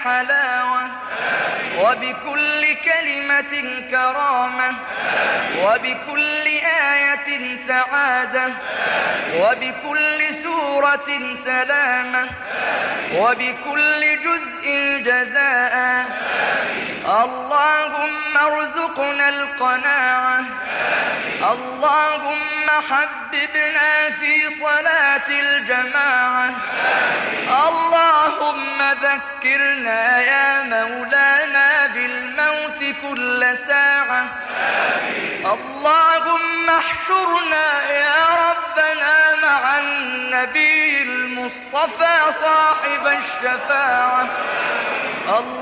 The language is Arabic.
حلاوة، وبكل كلمة كرامة، وبكل آية سعادة، وبكل سورة سلامة، وبكل جزء جزاء. اللهم ارزقنا القناعة. اللهم حببنا في صلاة الجماعة. اللهم ذكرنا يا مولانا بالموت كل ساعة. اللهم احشرنا يا ربنا مع النبي المصطفى صاحب الشفاعة.